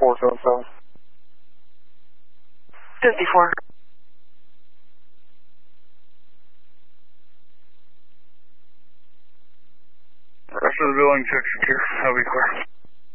477. 54. Rest of the building 62. That'll be clear.